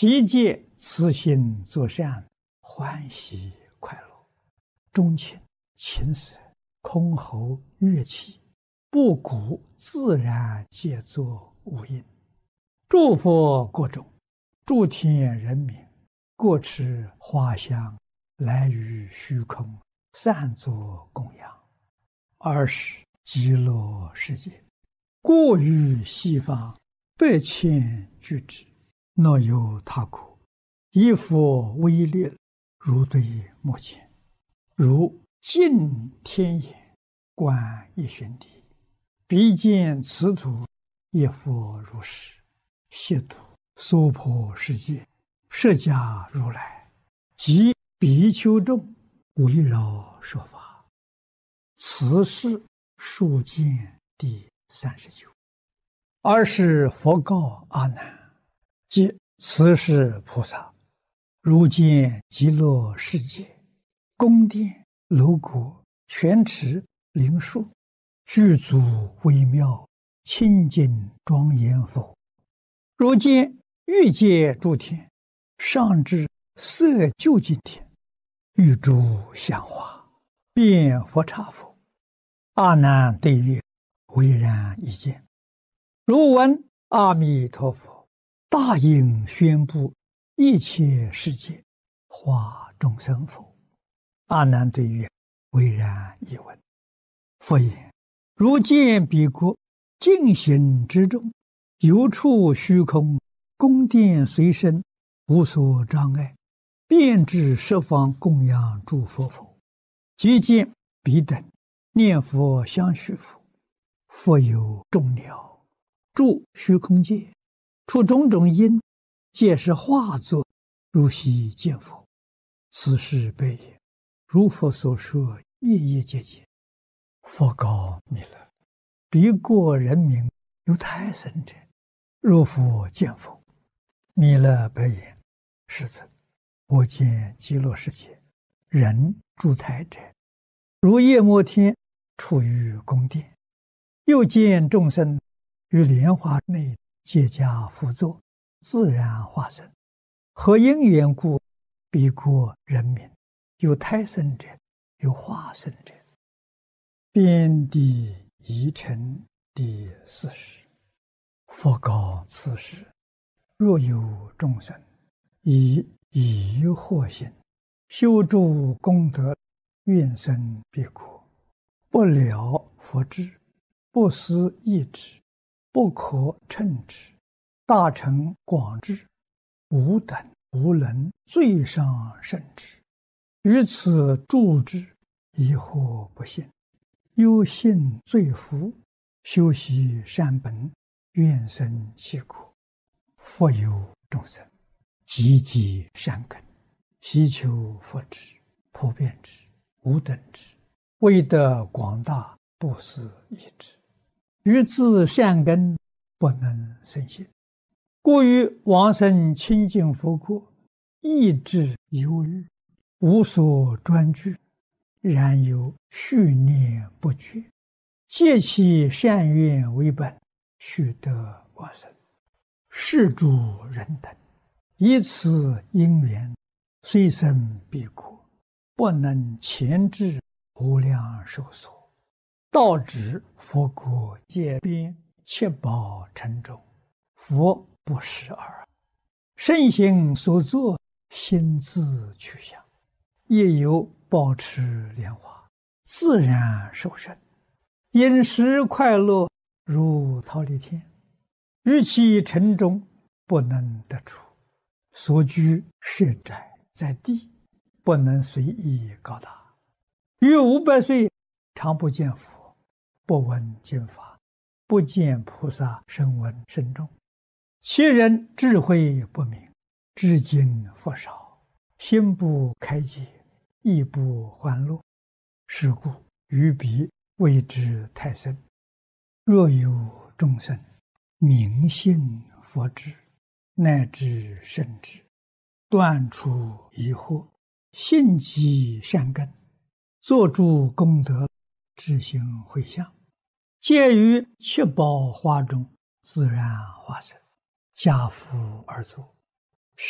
体戒慈心作善，欢喜快乐，钟情琴瑟，箜篌乐器，布谷自然皆作无因。诸佛国中，诸天人民，各持花香，来于虚空，散作供养。尔时极乐世界，过于西方100,000俱之，若有他国，以佛威力，如对目前，如镜天眼，观一旬地，必见此土，一佛如是，悉土娑婆世界，释迦如来及比丘众，围绕说法。此是数见第39。尔时佛告阿难：即此是菩萨，如见极乐世界，宫殿楼阁，泉池灵树，具足微妙，清净庄严否？如见欲界诸天，上至色究竟天，欲诸香花，遍佛刹否？阿难对曰：唯然一见。如闻阿弥陀佛大应宣布一切世界化众生否？阿难对曰：唯然一闻。佛言：如见彼国净行之中，有处虚空，宫殿随身，无所障碍，遍至十方供养诸佛否？即见彼等念佛相续佛，佛有众鸟住虚空界，出种种因，皆是化作，如悉见佛。此是悲也。如佛所说，夜夜皆见。佛告弥勒：彼国人民有胎生者，若复见否？弥勒白言：世尊，我见极乐世界人住胎者，如夜摩天处于宫殿，又见众生于莲花内皆加辅佐，自然化身。何因缘故？彼国人民有胎生者，有化身者。遍地遗尘第40。佛告此时：若有众生以疑惑心修诸功德，愿生彼国，不了佛智，不思议之，不可称之，大乘广智，无等无能，最上甚至。于此住之，疑惑不信，忧信罪福，修习善本，愿生其国。佛有众生积极善根，希求佛智，普遍之，无等之，为得广大，不思议之，于自善根不能生信，故于往生清净佛国，意志忧虑，无所专具，然有续念不绝，借其善愿为本，须得往生。是诸人等以此因缘，虽生彼国，不能前至无量寿所，到指佛国界边，七宝城中，佛不识耳。圣行所作，心自去向，亦有保持莲花，自然受生，饮食快乐，如忉利天。于其城中，不能得出，所居设宅在地，不能随意高大。于500岁，常不见佛，不闻经法，不见菩萨声闻甚众。其人智慧不明，知经佛少，心不开解，亦不欢乐。是故于彼谓之胎生。若有众生明信佛智，乃至圣智，断除疑惑，信积善根，作诸功德，知行回向，皆于七宝花中自然化身，家父而作。